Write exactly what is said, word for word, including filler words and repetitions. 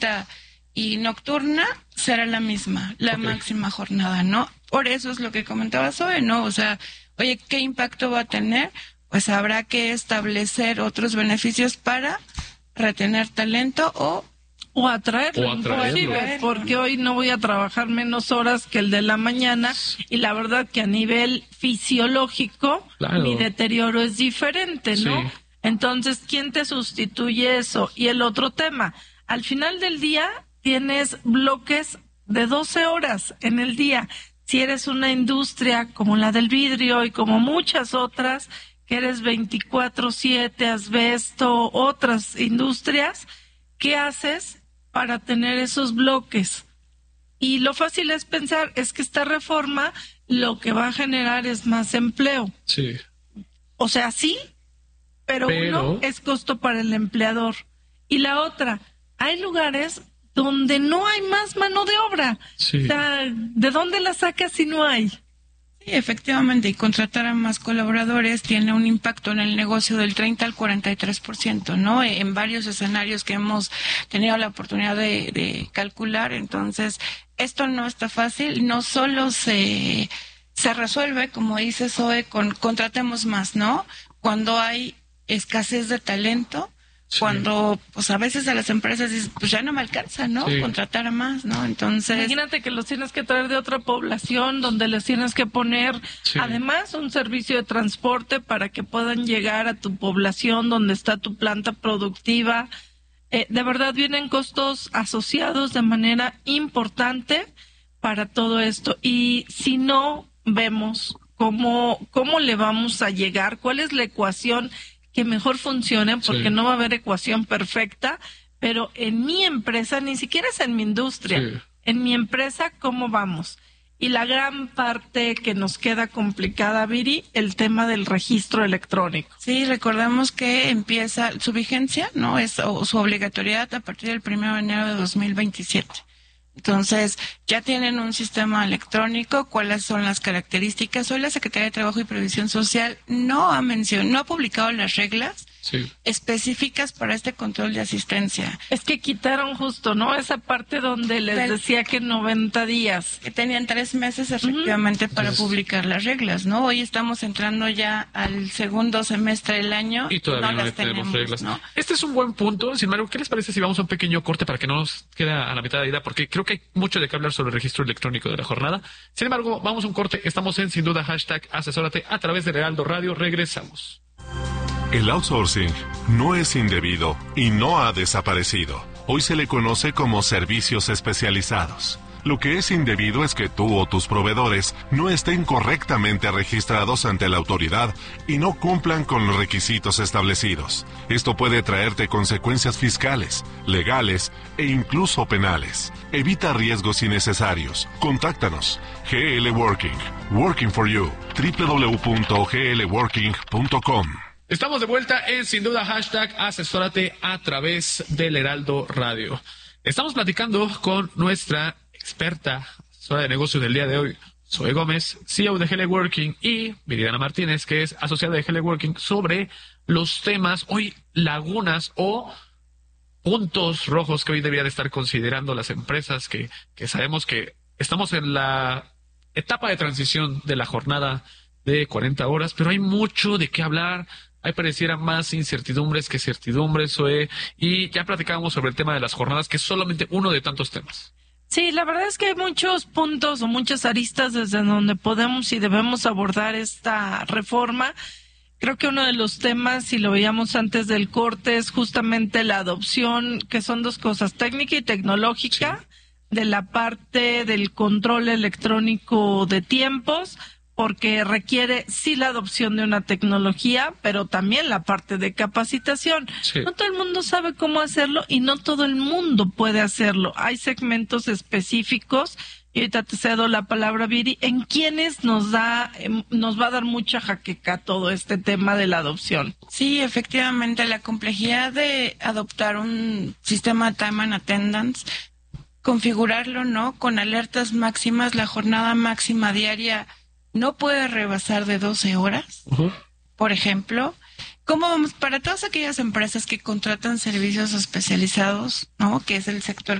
directa y nocturna será la misma, la okay. máxima jornada, ¿no? Por eso es lo que comentaba Zoe, ¿no? O sea, oye, ¿qué impacto va a tener? Pues habrá que establecer otros beneficios para retener talento o o atraerlo, o atraerlo. Porque hoy no voy a trabajar menos horas que el de la mañana y la verdad que a nivel fisiológico claro. mi deterioro es diferente, ¿no? Sí. Entonces, ¿quién te sustituye eso? Y el otro tema, al final del día tienes bloques de doce horas en el día. Si eres una industria como la del vidrio y como muchas otras, que eres veinticuatro siete, asbesto, otras industrias, ¿qué haces para tener esos bloques? Y lo fácil es pensar, es que esta reforma lo que va a generar es más empleo. Sí. O sea, sí, pero, pero... uno es costo para el empleador. Y la otra, hay lugares donde no hay más mano de obra. Sí. O sea, ¿de dónde la sacas si no hay? Sí, efectivamente, y contratar a más colaboradores tiene un impacto en el negocio del treinta al cuarenta y tres por ciento, ¿no? En varios escenarios que hemos tenido la oportunidad de, de calcular. Entonces, esto no está fácil, no solo se, se resuelve, como dice Zoe, con contratemos más, ¿no? Cuando hay escasez de talento, sí. cuando pues a veces a las empresas dicen, pues ya no me alcanza, ¿no? Sí. Contratar a más, ¿no? Entonces... Imagínate que los tienes que traer de otra población, donde les tienes que poner, sí. además, un servicio de transporte para que puedan llegar a tu población, donde está tu planta productiva. Eh, de verdad, vienen costos asociados de manera importante para todo esto. Y si no vemos cómo, cómo le vamos a llegar, cuál es la ecuación que mejor funcione, porque sí. no va a haber ecuación perfecta, pero en mi empresa, ni siquiera es en mi industria, sí. en mi empresa, ¿cómo vamos? Y la gran parte que nos queda complicada, Viri, el tema del registro electrónico. Sí, recordamos que empieza su vigencia, ¿no? Es o, su obligatoriedad a partir del primero de enero de dos mil veintisiete. Entonces, ya tienen un sistema electrónico, ¿cuáles son las características? Hoy la Secretaría de Trabajo y Previsión Social no ha mencionado, no ha publicado las reglas sí. específicas para este control de asistencia. Es que quitaron justo, ¿no? Esa parte donde les Del, decía que noventa días. Que tenían tres meses efectivamente uh-huh. para yes. publicar las reglas, ¿no? Hoy estamos entrando ya al segundo semestre del año y todavía no, no las tenemos, tenemos reglas. ¿No? Este es un buen punto. Sin embargo, ¿qué les parece si vamos a un pequeño corte para que no nos quede a la mitad de la ida? Porque creo que hay mucho de qué hablar sobre el registro electrónico de la jornada. Sin embargo, vamos a un corte. Estamos en Sin Duda hashtag Asesórate a través de Heraldo Radio. Regresamos. El outsourcing no es indebido y no ha desaparecido. Hoy se le conoce como servicios especializados. Lo que es indebido es que tú o tus proveedores no estén correctamente registrados ante la autoridad y no cumplan con los requisitos establecidos. Esto puede traerte consecuencias fiscales, legales e incluso penales. Evita riesgos innecesarios. Contáctanos. G L Working. Working for you. doble u doble u doble u punto g l working punto com. Estamos de vuelta en Sin Duda hashtag Asesórate a través del Heraldo Radio. Estamos platicando con nuestra experta asesora de negocios del día de hoy, Zoe Gómez, C E O de G L Working, y Viridiana Martínez, que es asociada de G L Working, sobre los temas, hoy lagunas o puntos rojos que hoy deberían estar considerando las empresas, que, que sabemos que estamos en la etapa de transición de la jornada de cuarenta horas, pero hay mucho de qué hablar. Hay pareciera más incertidumbres que certidumbres, Zoe, y ya platicábamos sobre el tema de las jornadas, que es solamente uno de tantos temas. Sí, la verdad es que hay muchos puntos o muchas aristas desde donde podemos y debemos abordar esta reforma. Creo que uno de los temas, y lo veíamos antes del corte, es justamente la adopción, que son dos cosas, técnica y tecnológica, sí. de la parte del control electrónico de tiempos, porque requiere sí la adopción de una tecnología, pero también la parte de capacitación. Sí. No todo el mundo sabe cómo hacerlo y no todo el mundo puede hacerlo. Hay segmentos específicos, y ahorita te cedo la palabra, Viri, en quienes nos da, nos va a dar mucha jaqueca todo este tema de la adopción. Sí, efectivamente, la complejidad de adoptar un sistema Time and Attendance, configurarlo, ¿no? Con alertas máximas, la jornada máxima diaria no puede rebasar de doce horas, uh-huh. por ejemplo, ¿Cómo vamos? Para todas aquellas empresas que contratan servicios especializados, ¿no? Que es el sector